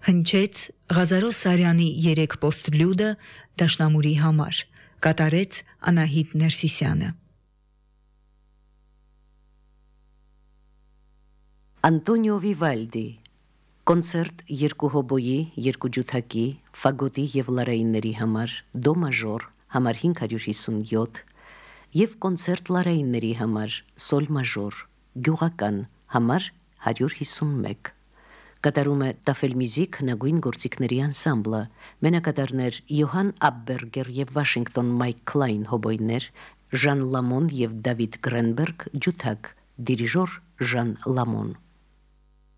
Հնչեց Ղազարոս Սարյանի 3 պոստլյուդը դաշնամուրի համար, կատարեց Անահիտ Ներսիսյանը։ Անտոնիո Վիվալդի կոնցերտ 2 հոբոյի, 2 ջութակի, ֆագոտի և լարայինների համար, դո մաժոր համար 557 և կոնցերտ լարայինների համար, սոլ մաժոր, գյուղական համար 151։ Կատարում է Տաֆել Մյուզիք հնագույն գործիքների անսամբլը, մենակատարներ Յոհան Աբբերգեր և Վաշինգտոն Մայք Քլայն հոբոյներ, Ժան Լամոն և Դավիթ Գրենբերգ ջութակ, դիրիժոր Ժան Լամոն։